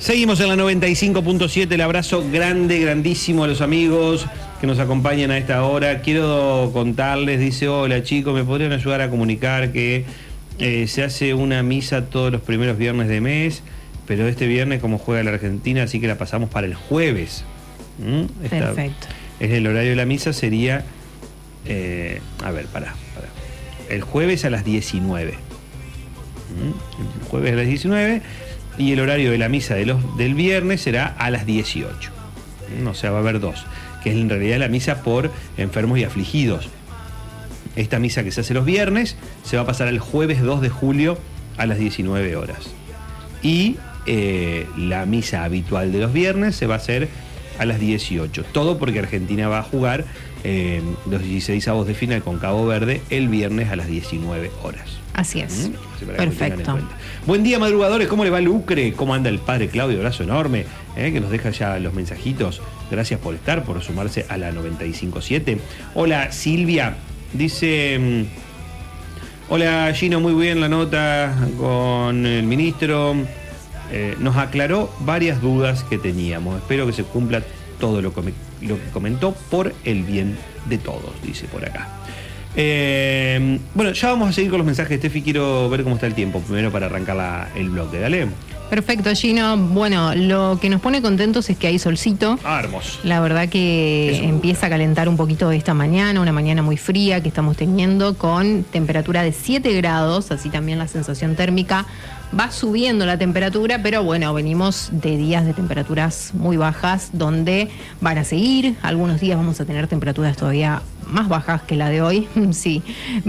Seguimos en la 95.7, el abrazo grande, grandísimo a los amigos que nos acompañan a esta hora. Quiero contarles, dice, hola chicos, ¿me podrían ayudar a comunicar que se hace una misa todos los primeros viernes de mes, pero este viernes como juega la Argentina, así que la pasamos para el jueves? Perfecto. Es el horario de la misa, sería, pará. El jueves a las 19. El jueves a las 19. Y el horario de la misa del viernes será a las 18. O sea, va a haber dos, que es en realidad la misa por enfermos y afligidos. Esta misa que se hace los viernes se va a pasar el jueves 2 de julio a las 19 horas. Y la misa habitual de los viernes se va a hacer a las 18. Todo porque Argentina va a jugar los 16avos de final con Cabo Verde el viernes a las 19 horas. Así es. Perfecto. Buen día, madrugadores. ¿Cómo le va Lucre? ¿Cómo anda el padre Claudio? Abrazo enorme, que nos deja ya los mensajitos. Gracias por estar, por sumarse a la 95.7. Hola, Silvia. Dice, hola Gino, muy bien la nota con el ministro. Nos aclaró varias dudas que teníamos. Espero que se cumpla todo lo que comentó por el bien de todos, dice por acá. Bueno, ya vamos a seguir con los mensajes, Steffi. Quiero ver cómo está el tiempo primero para arrancar el bloque. Dale. Perfecto, Gino. Bueno, lo que nos pone contentos es que hay solcito. Hermoso. La verdad que empieza a calentar un poquito esta mañana, una mañana muy fría que estamos teniendo con temperatura de 7 grados, así también la sensación térmica va subiendo la temperatura, pero bueno, venimos de días de temperaturas muy bajas donde van a seguir. Algunos días vamos a tener temperaturas todavía más bajas que la de hoy. Sí,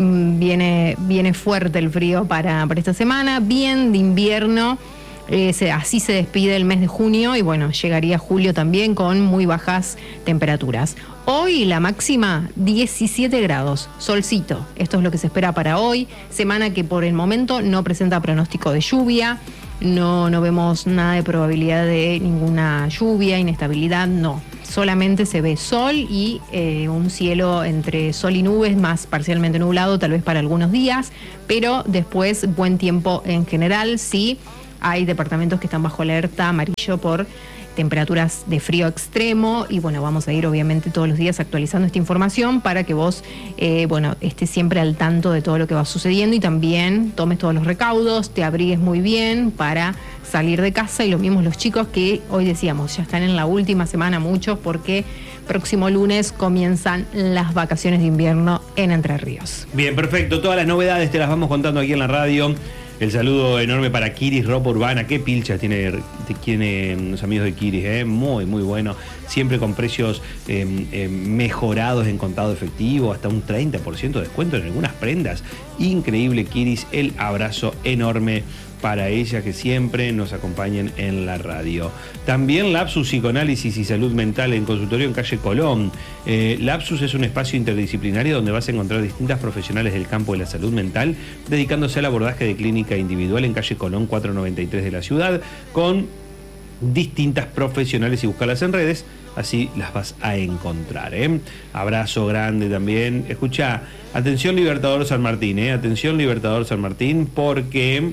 viene fuerte el frío para esta semana, bien de invierno. Así se despide el mes de junio y bueno, llegaría julio también con muy bajas temperaturas. Hoy la máxima 17 grados, solcito. Esto es lo que se espera para hoy. Semana que por el momento no presenta pronóstico de lluvia. No vemos nada de probabilidad de ninguna lluvia, inestabilidad, no. Solamente se ve sol y un cielo entre sol y nubes, más parcialmente nublado, tal vez para algunos días, pero después buen tiempo en general. Sí, hay departamentos que están bajo alerta amarillo por temperaturas de frío extremo y bueno, vamos a ir obviamente todos los días actualizando esta información para que vos, estés siempre al tanto de todo lo que va sucediendo y también tomes todos los recaudos, te abrigues muy bien para salir de casa y lo mismo los chicos que hoy decíamos, ya están en la última semana muchos porque próximo lunes comienzan las vacaciones de invierno en Entre Ríos. Bien, perfecto, todas las novedades te las vamos contando aquí en la radio. El saludo enorme para Kiris, ropa urbana. Qué pilchas tiene los amigos de Kiris, muy, muy bueno. Siempre con precios mejorados en contado efectivo, hasta un 30% de descuento en algunas prendas. Increíble, Kiris. El abrazo enorme para ella, que siempre nos acompañen en la radio. También Lapsus Psicoanálisis y Salud Mental en consultorio en calle Colón. Lapsus es un espacio interdisciplinario donde vas a encontrar distintas profesionales del campo de la salud mental, dedicándose al abordaje de clínica individual en calle Colón 493 de la ciudad, con distintas profesionales y buscarlas en redes, así las vas a encontrar. Abrazo grande también. Escucha, atención Libertador San Martín, atención Libertador San Martín, porque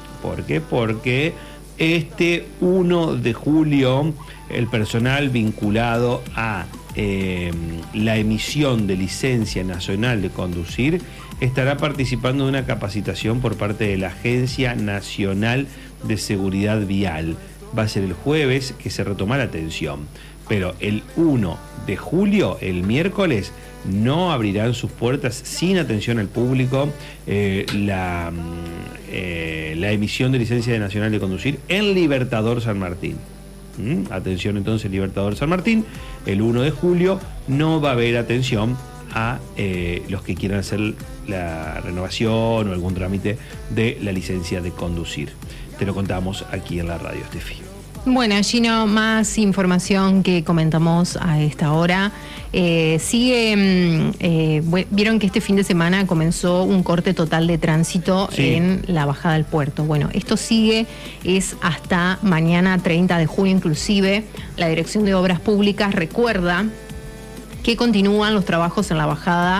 este 1 de julio el personal vinculado a la emisión de licencia nacional de conducir estará participando de una capacitación por parte de la Agencia Nacional de Seguridad Vial. Va a ser el jueves que se retoma la atención, pero el 1 de julio, el miércoles, no abrirán sus puertas sin atención al público la emisión de licencia nacional de conducir en Libertador San Martín. Atención entonces, Libertador San Martín, el 1 de julio no va a haber atención a los que quieran hacer la renovación o algún trámite de la licencia de conducir. Te lo contamos aquí en la radio, Steffi. Bueno, Gino, más información que comentamos a esta hora. Vieron que este fin de semana comenzó un corte total de tránsito en la bajada del puerto. Bueno, esto sigue, es hasta mañana 30 de junio inclusive. La Dirección de Obras Públicas recuerda que continúan los trabajos en la bajada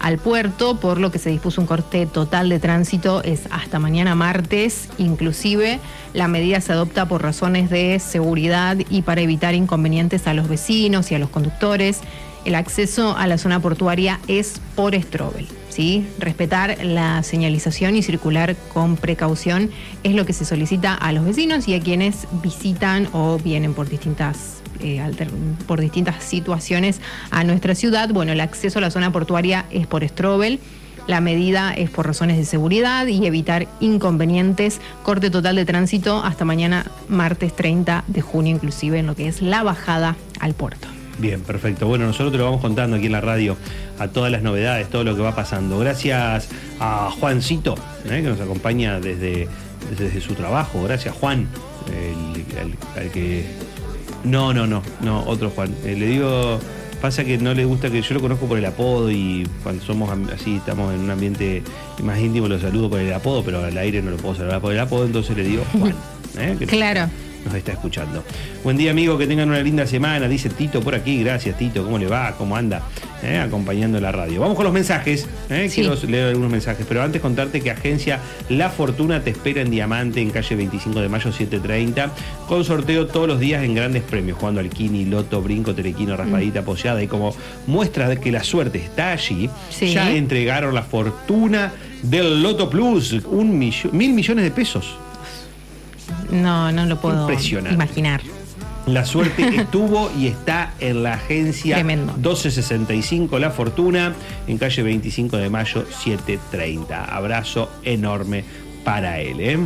al puerto, por lo que se dispuso un corte total de tránsito, es hasta mañana martes. Inclusive la medida se adopta por razones de seguridad y para evitar inconvenientes a los vecinos y a los conductores. El acceso a la zona portuaria es por Strobel, ¿sí? Respetar la señalización y circular con precaución es lo que se solicita a los vecinos y a quienes visitan o vienen por distintas situaciones a nuestra ciudad. Bueno, el acceso a la zona portuaria es por Strobel. La medida es por razones de seguridad y evitar inconvenientes. Corte total de tránsito hasta mañana martes 30 de junio, inclusive en lo que es la bajada al puerto. Bien, perfecto. Bueno, nosotros te lo vamos contando aquí en la radio a todas las novedades, todo lo que va pasando. Gracias a Juancito, que nos acompaña desde su trabajo. Gracias, Juan. El que... No, otro Juan. Le digo, pasa que no le gusta que yo lo conozco por el apodo y cuando somos así, estamos en un ambiente más íntimo, lo saludo por el apodo, pero al aire no lo puedo saludar por el apodo, entonces le digo Juan. Claro. Nos está escuchando. Buen día, amigo, que tengan una linda semana, dice Tito por aquí. Gracias, Tito. ¿Cómo le va? ¿Cómo anda? Acompañando la radio. Vamos con los mensajes. Sí. Quiero leer algunos mensajes, pero antes contarte que Agencia La Fortuna te espera en Diamante, en calle 25 de mayo 730, con sorteo todos los días en grandes premios, jugando al Kini, Loto, Brinco, Telequino, Raspadita, Poseada, y como muestra de que la suerte está allí, ya entregaron la fortuna del Loto Plus, 1.000 millones de pesos. No lo puedo imaginar. La suerte estuvo y está en la agencia. Tremendo. 1265 La Fortuna, en calle 25 de mayo 730. Abrazo enorme para él.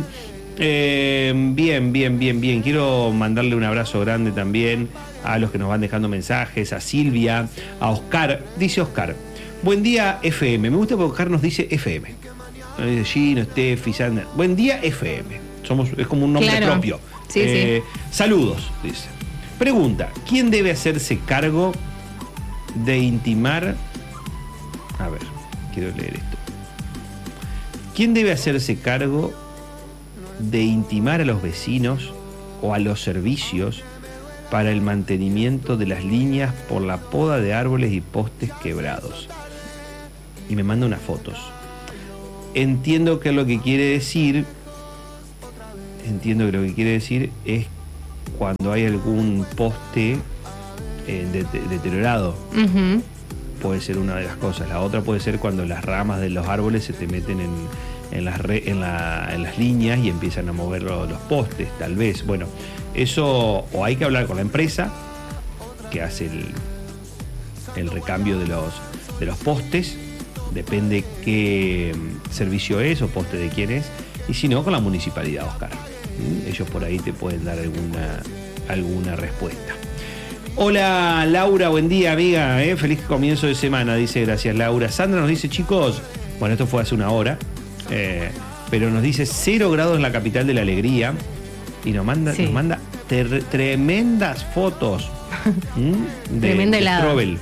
Bien. Quiero mandarle un abrazo grande también a los que nos van dejando mensajes, a Silvia, a Oscar. Dice Oscar, buen día FM. Me gusta porque Oscar nos dice FM. Nos dice Gino, Steffi, Sandra. Buen día FM. Es como un nombre propio. Sí. Saludos, dice. Pregunta, ¿quién debe hacerse cargo de intimar? A ver, quiero leer esto. ¿Quién debe hacerse cargo de intimar a los vecinos o a los servicios para el mantenimiento de las líneas por la poda de árboles y postes quebrados? Y me manda unas fotos. Entiendo que lo que quiere decir es cuando hay algún poste deteriorado. Uh-huh. Puede ser una de las cosas. La otra puede ser cuando las ramas de los árboles se te meten en las líneas y empiezan a mover los postes, tal vez. Bueno, eso o hay que hablar con la empresa que hace el recambio de los postes, depende qué servicio es o poste de quién es, y si no, con la municipalidad, Oscar. Ellos por ahí te pueden dar alguna respuesta. Hola Laura, buen día amiga, feliz comienzo de semana, dice gracias Laura. Sandra nos dice, chicos, bueno, esto fue hace una hora, pero nos dice 0 grados en la capital de la alegría y nos manda tremendas fotos Tremenda helada. Strobel.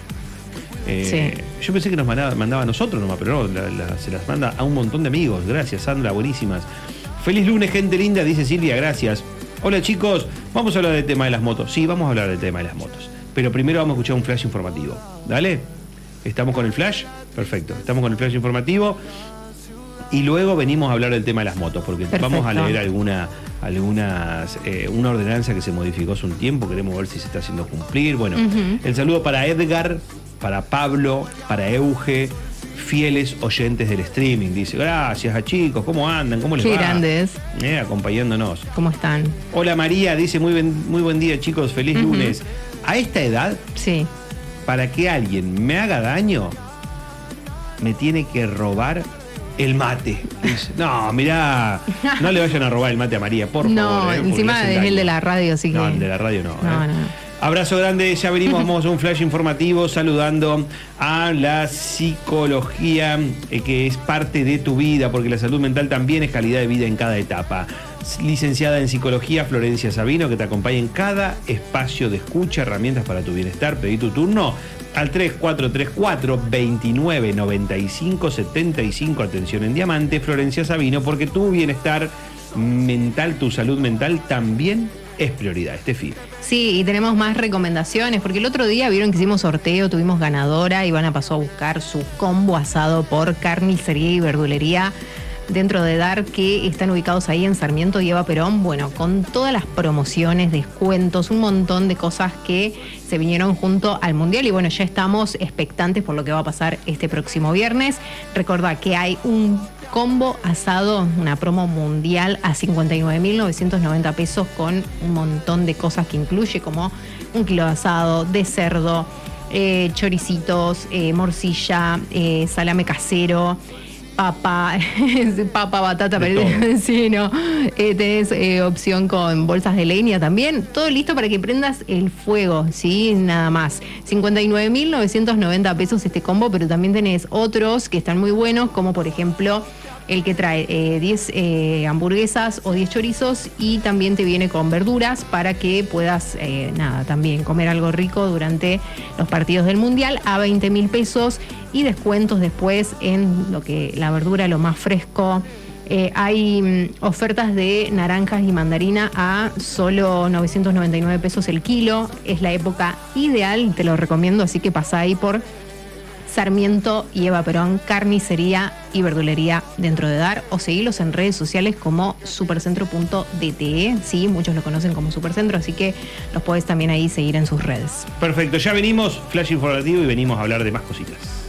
Yo pensé que nos mandaba a nosotros nomás, pero no, se las manda a un montón de amigos. Gracias Sandra, buenísimas. Feliz lunes, gente linda, dice Silvia, gracias. Hola chicos, vamos a hablar del tema de las motos. Sí, vamos a hablar del tema de las motos. Pero primero vamos a escuchar un flash informativo. ¿Dale? ¿Estamos con el flash? Perfecto, estamos con el flash informativo. Y luego venimos a hablar del tema de las motos, porque vamos a leer una ordenanza que se modificó hace un tiempo, queremos ver si se está haciendo cumplir. Bueno, el saludo para Edgar, para Pablo, para Euge, fieles oyentes del streaming. Dice, gracias a chicos, ¿cómo andan? ¿Cómo les va? Qué grandes. Acompañándonos. ¿Cómo están? Hola María, dice, muy buen día chicos, feliz lunes. A esta edad, sí, para que alguien me haga daño, me tiene que robar el mate. Dice, no, mirá, no le vayan a robar el mate a María, por favor. No, encima es el de la radio, así que... No, el de la radio no. No. Abrazo grande, ya venimos, vamos a un flash informativo saludando a la psicología que es parte de tu vida, porque la salud mental también es calidad de vida en cada etapa. Licenciada en psicología, Florencia Sabino, que te acompaña en cada espacio de escucha, herramientas para tu bienestar. Pedí tu turno al 3434-2995-75. Atención en Diamante, Florencia Sabino, porque tu bienestar mental, tu salud mental también es prioridad, Estefi. Sí, y tenemos más recomendaciones, porque el otro día vieron que hicimos sorteo, tuvimos ganadora, Ivana pasó a buscar su combo asado por carnicería y verdulería dentro de Dar, que están ubicados ahí en Sarmiento y Eva Perón, bueno, con todas las promociones, descuentos, un montón de cosas que se vinieron junto al Mundial y bueno, ya estamos expectantes por lo que va a pasar este próximo viernes. Recordá que hay un combo asado, una promo mundial a 59.990 pesos con un montón de cosas que incluye, como un kilo de asado, de cerdo, choricitos, morcilla, salame casero, papa, batata, sí, no. Tenés opción con bolsas de leña también. Todo listo para que prendas el fuego, ¿sí? Nada más. 59.990 pesos este combo, pero también tenés otros que están muy buenos, como por ejemplo el que trae 10 hamburguesas o 10 chorizos y también te viene con verduras para que puedas, también comer algo rico durante los partidos del Mundial a 20.000 pesos y descuentos después en lo que la verdura, lo más fresco. Hay ofertas de naranjas y mandarina a solo 999 pesos el kilo. Es la época ideal, te lo recomiendo, así que pasá ahí por Sarmiento y Eva Perón, carnicería y verdulería dentro de Dar, o seguirlos en redes sociales como supercentro.dte, sí, muchos lo conocen como Supercentro, así que los podés también ahí seguir en sus redes. Perfecto, ya venimos, flash informativo y venimos a hablar de más cositas.